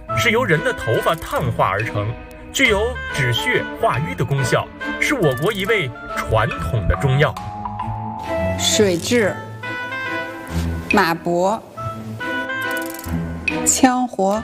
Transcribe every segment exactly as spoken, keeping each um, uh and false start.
是由人的头发碳化而成，具有止血化瘀的功效，是我国一味传统的中药。 水蛭、马搏、羌活。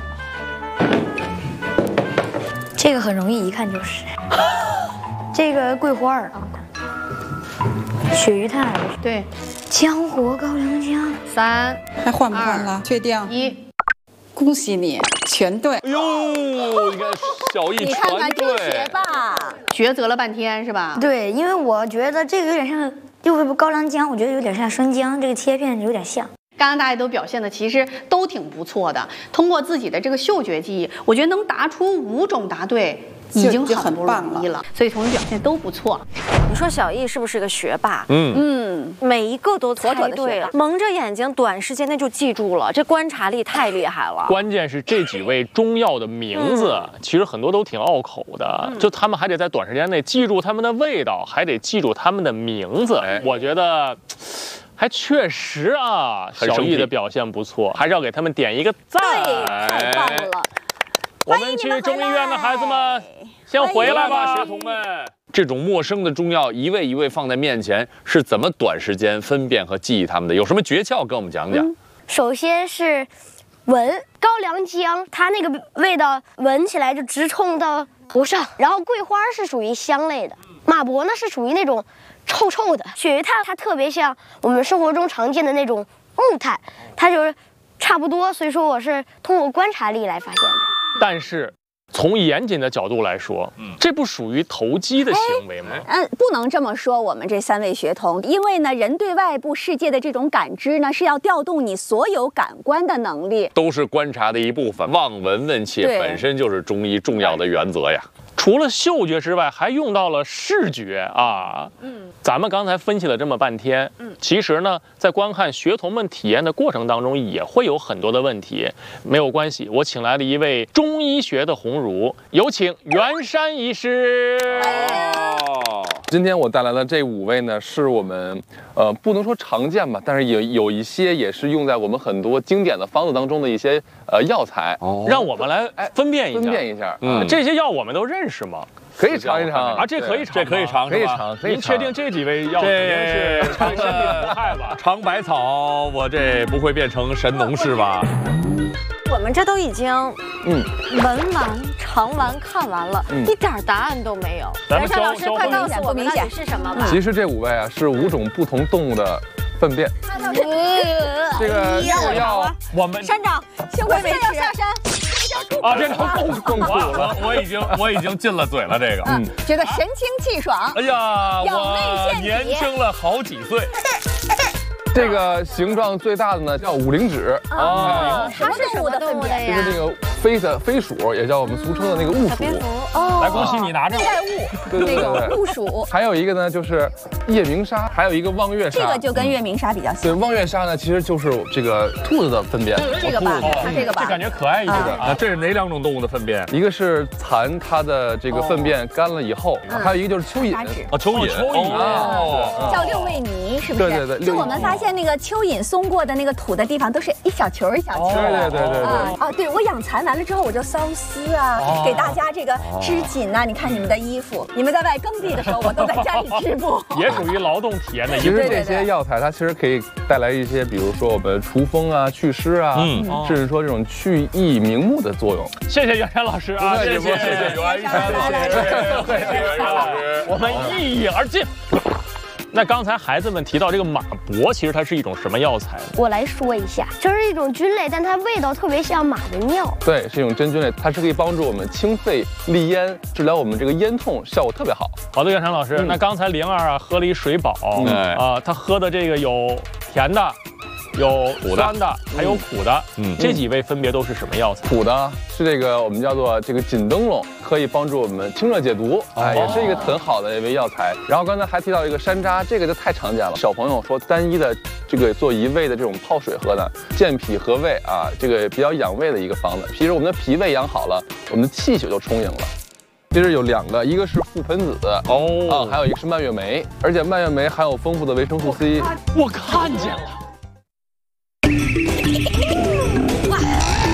这个很容易，一看就是。这个桂花儿，鳕鱼炭， 对， 羌活、高良姜。 三， 还换不换了？确定。 一， 恭喜你，全对。 哎呦，你看小艺全对。 你看看这学霸， 抉择了半天是吧？ 对，因为我觉得这个有点像，就是高良姜，我觉得有点像生姜，这个切片有点像。 刚刚大家都表现的其实都挺不错的，通过自己的这个嗅觉记忆，我觉得能答出五种答对。已经很不容易了，所以同学表现都不错。 你说小艺是不是个学霸？ 嗯嗯，每一个都猜对了，蒙着眼睛，短时间内就记住了，这观察力太厉害了。 关键是这几味中药的名字，嗯、其实很多都挺拗口的，嗯、就他们还得在短时间内记住他们的味道，还得记住他们的名字。哎、我觉得。还确实啊，小艺的表现不错，还是要给他们点一个赞。 对，太棒了！ 我们去中医院的孩子们，先回来吧，学童们。这种陌生的中药一味一味放在面前，是怎么短时间分辨和记忆它们的？有什么诀窍跟我们讲讲？ 嗯、首先是闻高良姜，它那个味道闻起来就直冲到头上。然后桂花是属于香类的，马搏呢是属于那种臭臭的，鳕鱼炭它特别像我们生活中常见的那种木炭，它就是差不多。所以说我是通过观察力来发现的。 但是从严谨的角度来说，嗯，这不属于投机的行为吗？ 嗯、呃，不能这么说。我们这三位学童，因为呢，人对外部世界的这种感知呢，是要调动你所有感官的能力， 都是观察的一部分。望闻问切本身就是中医重要的原则呀。除了嗅觉之外，还用到了视觉啊。嗯，咱们刚才分析了这么半天，嗯，其实呢，在观看学童们体验的过程当中，也会有很多的问题。没有关系，我请来了一位中医学的鸿儒，有请袁山医师。 哦，今天我带来的这五味呢，是我们呃不能说常见吧，但是有有一些也是用在我们很多经典的方子当中的一些呃药材。 哦，让我们来分辨一下， 分辨一下。 嗯，这些药我们都认识吗？ 可以尝一尝啊，这可以尝， 这可以尝，可以尝。 您确定这几味药肯定是对身体无害吧？ 尝百草，我这不会变成神农氏吧？ 我们这都已经嗯闻完、尝完、看完了， 嗯、 一点答案都没有。袁山老师，快告诉我们到底是什么吧？ 其实这五味啊，是五种不同动物的粪便。这个药啊， 我们山长，幸亏没要下山。 啊，这个更更苦了，我已经我已经进了嘴了，这个， 嗯，觉得神清气爽。 哎呀，我年轻了好几岁。 这个形状最大的呢叫五灵脂啊，它是什么动物的呀？ 就是这个飞的飞鼠，也叫我们俗称的那个雾鼠。 哦， 来，恭喜你拿着。 带雾， 对对对对， 雾鼠。 还有一个呢就是夜明砂，还有一个望月砂。 这个就跟月明砂比较像。 对，望月砂呢其实就是这个兔子的粪便。 这个吧，它这个吧， 这感觉可爱一点啊。这是哪两种动物的粪便？ 一个是蚕，它的这个粪便干了以后，还有一个就是蚯蚓。 哦，蚯蚓， 蚯蚓哦，叫六味泥，是不是？ 对对对。 就我们发现那个蚯蚓松过的那个土的地方，都是一小球一小球。 对对对对对。 啊，对我养蚕完了之后，我就缫丝啊，给大家这个织锦呐。你看你们的衣服，你们在外耕地的时候，我都在家里织布， 也属于劳动体验的一部分。其实这些药材它其实可以带来一些，比如说我们除风啊、祛湿啊，嗯，甚至说这种去疫明目的作用。 谢谢袁山老师啊，谢谢谢谢袁山老师，谢谢袁山老师，我们一饮而尽。那刚才孩子们提到这个马搏，其实它是一种什么药材呢？ 我来说一下，这是一种菌类，但它味道特别像马的尿。 对，是一种真菌类，它是可以帮助我们清肺利咽，治疗我们这个咽痛，效果特别好。 好的，袁山老师，嗯、那刚才灵儿啊喝了一水宝，嗯、啊，他喝的这个有甜的。有酸的，还有苦的，嗯，这几味分别都是什么药材？ 苦的是这个我们叫做这个锦灯笼，可以帮助我们清热解毒，哎，也是一个很好的一味药材。然后刚才还提到一个山楂，这个就太常见了。小朋友说单一的这个做一味的这种泡水喝的，健脾和胃啊，这个比较养胃的一个方子。其实我们的脾胃养好了，我们的气血就充盈了。其实有两个，一个是覆盆子哦，啊，还有一个是蔓越莓，而且蔓越莓含有丰富的维生素 C。 我看见了。